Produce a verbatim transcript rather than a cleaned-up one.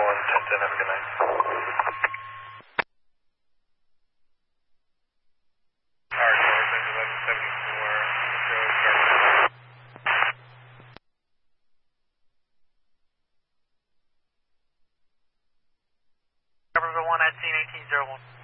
one, ten ten, have a good night. Alright, eleven seventy-four, go start. Cover one at scene eighteen zero one.